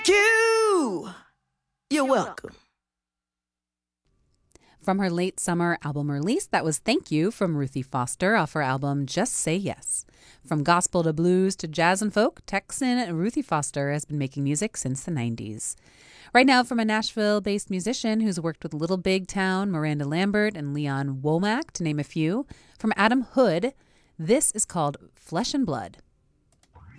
you. You're welcome. From her late summer album release, that was Thank You from Ruthie Foster off her album Just Say Yes. From gospel to blues to jazz and folk, Texan Ruthie Foster has been making music since the 90s. Right now, from a Nashville-based musician who's worked with Little Big Town, Miranda Lambert, and Leon Womack, to name a few, from Adam Hood, this is called Flesh and Blood.